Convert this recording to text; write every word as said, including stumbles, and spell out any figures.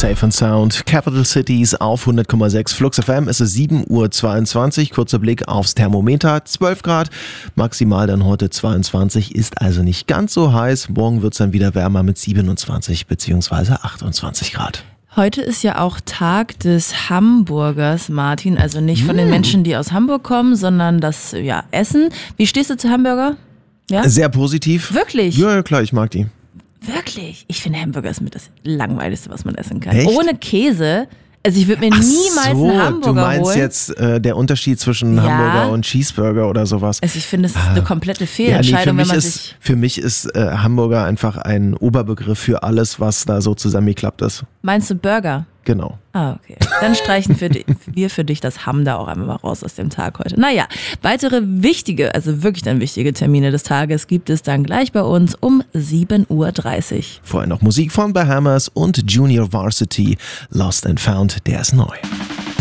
Safe and Sound. Capital Cities auf hundert Komma sechs Flux F M. Es ist sieben Uhr zweiundzwanzig. Kurzer Blick aufs Thermometer. zwölf Grad. Maximal dann heute zweiundzwanzig. Ist also nicht ganz so heiß. Morgen wird es dann wieder wärmer mit siebenundzwanzig bzw. achtundzwanzig Grad. Heute ist ja auch Tag des Hamburgers, Martin. Also nicht von den Menschen, die aus Hamburg kommen, sondern das ja, Essen. Wie stehst du zu Hamburger? Ja? Sehr positiv. Wirklich? Ja, ja, klar, ich mag die. Wirklich? Ich finde Hamburger ist mit das Langweiligste, was man essen kann. Echt? Ohne Käse. Also ich würde mir Ach niemals so, einen Hamburger du meinst holen. jetzt äh, der Unterschied zwischen Ja. Hamburger und Cheeseburger oder sowas. Also ich finde, es ist eine komplette Ja, nee, Fehlentscheidung, für mich wenn man ist, sich... für mich ist äh, Hamburger einfach ein Oberbegriff für alles, was da so zusammengeklappt ist. Meinst du Burger? Genau. Ah, okay. Dann streichen für die, wir für dich das Hamm da auch einmal mal raus aus dem Tag heute. Naja, weitere wichtige, also wirklich dann wichtige Termine des Tages gibt es dann gleich bei uns um sieben Uhr dreißig. Vorher noch Musik von Bahamas und Junior Varsity. Lost and Found, der ist neu.